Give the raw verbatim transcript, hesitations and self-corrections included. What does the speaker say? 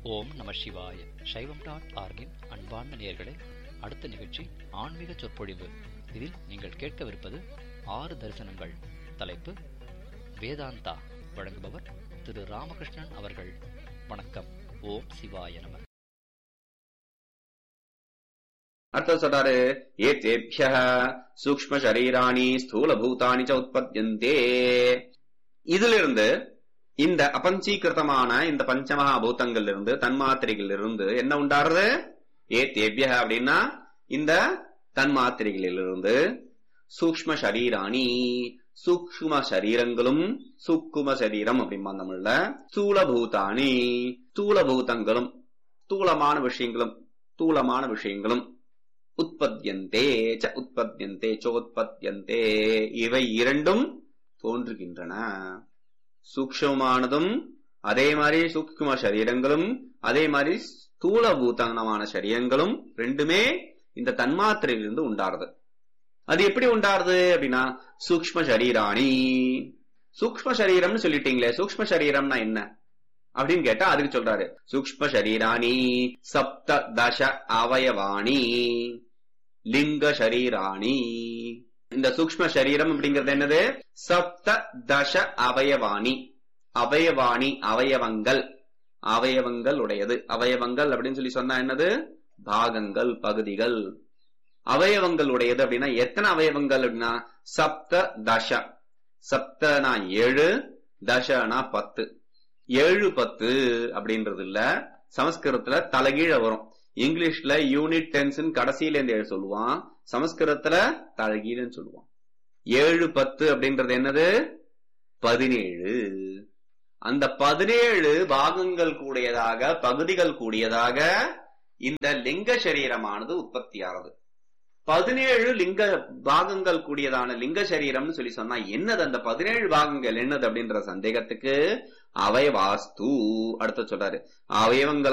ஓம் நம சிவாய. சைவம் டாட் ஆர்கின் அன்பார்ந்த நேயர்களே, அடுத்த நிகழ்ச்சி ஆன்மீக சொற்பொழிவு. இதில் நீங்கள் கேட்கவிருப்பது ஆறு தரிசனங்கள். தலைப்பு வேதாந்தா. வழங்குபவர் திரு ராமகிருஷ்ணன் அவர்கள். வணக்கம். ஓம் சிவாய நம. அர்த்தம் சொல்றாரு, ஏதேப்யஹ சூக்ஷ்ம சரீராணி ஸ்தூல பூதானி ச உற்பத்யந்தே. இதிலிருந்து இந்த அபஞ்சீகிருதமான இந்த பஞ்சமகா பூதங்கள் இருந்து தன்மாத்திரைகள் இருந்து என்ன உண்டாருது? ஏதேப்யஹ அப்படின்னா இந்த தன்மாத்திரைகளிலிருந்து சூக்ஷ்ம சரீராணி, சூக்ஷ்ம சரீரங்களும், சூக்கும சரீரம் அப்படிமா தமிழ்ல, ஸ்தூல பூதானி ஸ்தூல பூதங்களும், ஸ்தூலமான விஷயங்களும் ஸ்தூலமான விஷயங்களும் உற்பத்தியந்தே ச உற்பத்தியந்தே சோத்பத்தியந்தே, இவை இரண்டும் தோன்றுகின்றன. சூக்ஷ்மமானதும் அதே மாதிரி சூக்ஷ்ம சரீரங்களும் அதே மாதிரி ஸ்தூல பூதமான சரீரங்களும் ரெண்டுமே இந்த தன்மாத்திரையிலிருந்து உண்டாருது. அது எப்படி உண்டாருது அப்படின்னா, சூக்ஷ்ம சரீராணி. சூக்ஷ்ம சரீரம்னு சொல்லிட்டீங்களே, சூக்ஷ்ம சரீரம்னா என்ன அப்படின்னு கேட்டா அதுக்கு சொல்றாரு, சூக்ஷ்ம சரீராணி சப்த தச அவயவாணி லிங்க சரீராணி. இந்த சூக்ஷ்ம சரீரம் அப்படிங்கிறது என்னது? சப்த தச அவயவாணி. அவயவாணி அவயவங்கள், அவயவங்கள் உடையது. அவயவங்கள் அப்படின்னு சொல்லி சொன்னா என்னது? பாகங்கள், பகுதிகள். அவயவங்கள் உடையது அப்படின்னா எத்தனை அவயவங்கள் அப்படின்னா சப்த தச. சப்தனா ஏழு, தசனா பத்து. ஏழு பத்து அப்படின்றது இல்ல, சமஸ்கிருதத்துல தலைகீழ வரும். இங்கிலீஷ்ல யூனிட் டென்ஸ் கடைசியில இருந்து சொல்லுவான், சமஸ்கிருதத்துல தலைகீழன்னு சொல்லுவான். ஏழு பத்து அப்படின்றது என்னது? பதினேழு. அந்த பதினேழு பாகங்கள் கூடியதாக, பகுதிகள் கூடியதாக இந்த லிங்க சரீரமானது உற்பத்தியானது. பதினேழு லிங்க பாகங்கள் கூடியதான லிங்க சரீரம்னு சொல்லி சொன்னா என்னது? அந்த பதினேழு பாகங்கள் என்னது அப்படின்ற சந்தேகத்துக்கு அவயவாஸ்து அடுத்த சொல்றாரு, அவயவங்கள்